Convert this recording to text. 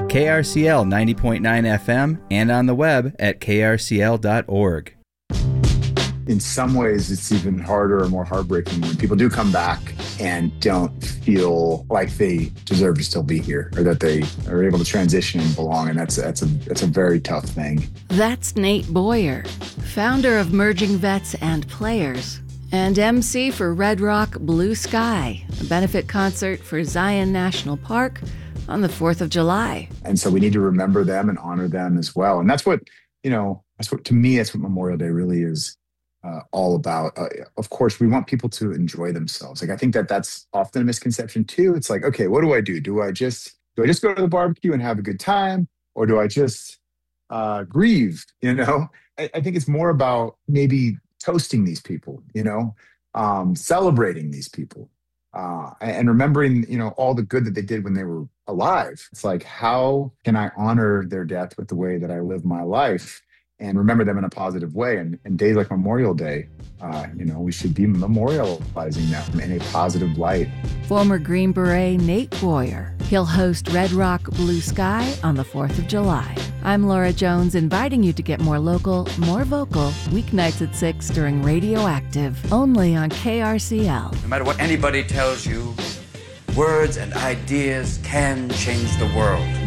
KRCL 90.9 FM and on the web at krcl.org. In some ways, it's even harder or more heartbreaking when people do come back and don't feel like they deserve to still be here, or that they are able to transition and belong. And that's a very tough thing. That's Nate Boyer, founder of Merging Vets and Players, and MC for Red Rock Blue Sky, a benefit concert for Zion National Park on the 4th of July. And so we need to remember them and honor them as well. And that's what, to me, that's what Memorial Day really is all about. Of course, we want people to enjoy themselves. Like, I think that's often a misconception too. It's like, okay, what do I do? Do I just go to the barbecue and have a good time? Or do I just grieve? I think it's more about maybe toasting these people, celebrating these people, and remembering, all the good that they did when they were alive. It's like, how can I honor their death with the way that I live my life and remember them in a positive way? And days like Memorial Day, we should be memorializing them in a positive light. Former Green Beret Nate Boyer. He'll host Red Rock Blue Sky on the 4th of July. I'm Laura Jones, inviting you to get more local, more vocal, weeknights at 6 during Radioactive, only on KRCL. No matter what anybody tells you, words and ideas can change the world.